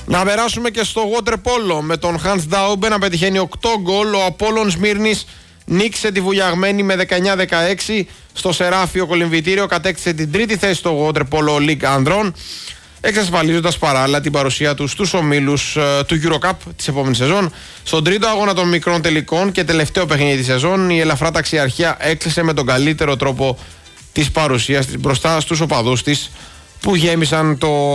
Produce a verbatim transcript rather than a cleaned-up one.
Να περάσουμε και στο water polo με τον Hans Daube να πετυχαίνει οκτώ γκολ. Ο Απόλλων Σμύρνης νίκησε τη Βουλιαγμένη με δεκαεννιά δεκαέξι. Στο Σεράφιο Κολυμβητήριο κατέκτησε την τρίτη θέση στο water polo League Ανδρών, εξασφαλίζοντας παράλληλα την παρουσία του στους ομίλους ε, του Eurocup της επόμενης σεζόν. Στον τρίτο αγώνα των μικρών τελικών και τελευταίο παιχνίδι της σεζόν, η ελαφρά ταξιαρχία έκλεισε με τον καλύτερο τρόπο της παρουσίας της μπροστά στους οπαδούς της που γέμισαν το